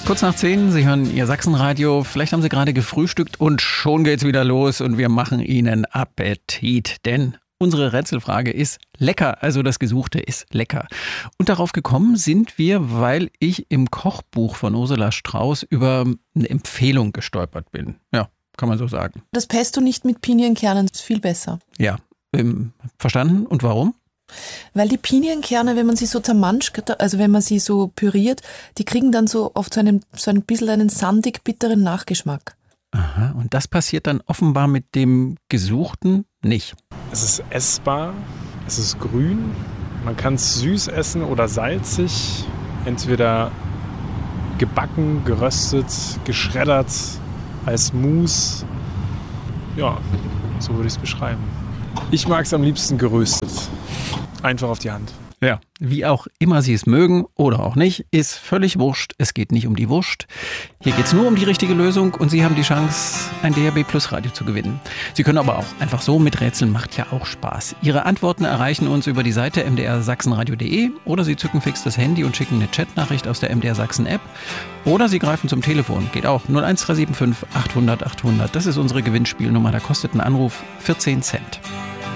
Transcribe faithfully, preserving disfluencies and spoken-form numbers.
Kurz nach zehn, Sie hören Ihr Sachsenradio. Vielleicht haben Sie gerade gefrühstückt und schon geht's wieder los und wir machen Ihnen Appetit. Denn unsere Rätselfrage ist lecker, also das Gesuchte ist lecker. Und darauf gekommen sind wir, weil ich im Kochbuch von Ursula Strauß über eine Empfehlung gestolpert bin. Ja, kann man so sagen. Das Pesto nicht mit Pinienkernen ist viel besser. Ja, ähm, verstanden. Und warum? Weil die Pinienkerne, wenn man sie so zermanscht, also wenn man sie so püriert, die kriegen dann so oft so, einen, so ein bisschen einen sandig-bitteren Nachgeschmack. Aha, und das passiert dann offenbar mit dem Gesuchten nicht. Es ist essbar, es ist grün, man kann es süß essen oder salzig, entweder gebacken, geröstet, geschreddert, als Mousse. Ja, so würde ich es beschreiben. Ich mag es am liebsten geröstet. Einfach auf die Hand. Ja, wie auch immer Sie es mögen oder auch nicht, ist völlig wurscht. Es geht nicht um die Wurst. Hier geht es nur um die richtige Lösung und Sie haben die Chance, ein D A B Plus Radio zu gewinnen. Sie können aber auch einfach so mit Rätseln, macht ja auch Spaß. Ihre Antworten erreichen uns über die Seite m d r sachsenradio punkt d e oder Sie zücken fix das Handy und schicken eine Chatnachricht aus der M D R Sachsen App oder Sie greifen zum Telefon. Geht auch null eins drei sieben fünf achthundert achthundert. Das ist unsere Gewinnspielnummer. Da kostet ein Anruf vierzehn Cent.